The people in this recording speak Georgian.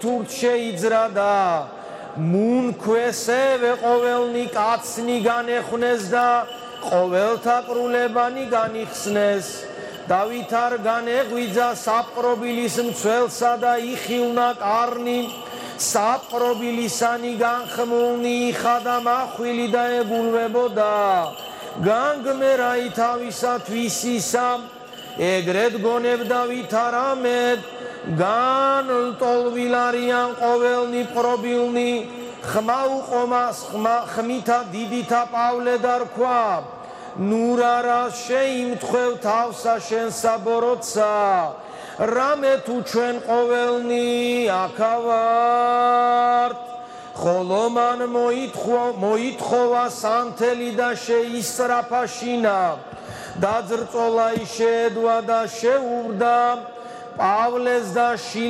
თურთ შეიძრა და მუნქვესევე ყოველნი კაცნი განეხვნეს და ყოველთა ყრულებანი განიხსნეს. დავით არ განეღვიძა საპყრობილის მცველსა და იხილნა კარნი, საპყრობილისანი განხმულნი იხა და მახვილი და ეგულვებოდა. განგმერაი თავისათვის ისა, ეგრეთ გონებდა ვით არამედ, განლტოლვილარიან ყოველნი პრობილნი, ხმა უყომას ხმითა დიდითა პავლე და რქვა. ნურარა შეიმთხვევ თავსა შენსა ბოროტსა, რამე თუ ჩვენ ყოველნი აქა ვართ. ხოლო მან მოითხოვა სანთელი და შეისწრაფა შინა, დაძრწოლა შეედვა და შეურდა პავლეს და